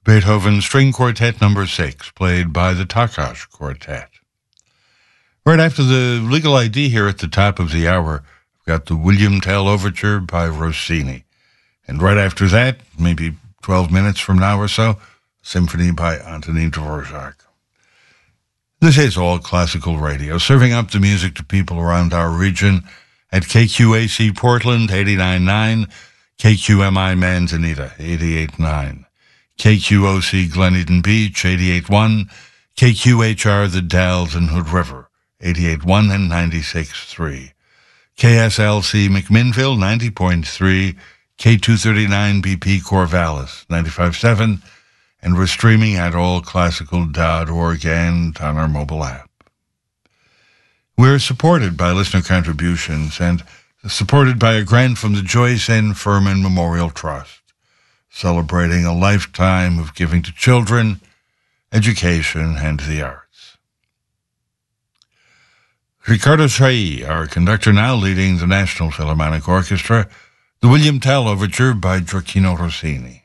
Beethoven String Quartet No. 6, played by the Takács Quartet. Right after the Legal ID here at the top of the hour, we've got the William Tell Overture by Rossini. And right after that, maybe 12 minutes from now or so, Symphony by Antonin Dvorak. This is All Classical Radio, serving up the music to people around our region at KQAC Portland, 89.9, KQMI Manzanita, 88.9, KQOC Glen Eden Beach, 88.1, KQHR The Dalles and Hood River, 88.1 and 96.3, KSLC McMinnville, 90.3, K239 BP Corvallis, 95.7, and we're streaming at allclassical.org and on our mobile app. We're supported by listener contributions and supported by a grant from the Joyce N. Furman Memorial Trust, celebrating a lifetime of giving to children, education, and the arts. Riccardo Chailly, our conductor, now leading the National Philharmonic Orchestra, the William Tell Overture by Gioacchino Rossini.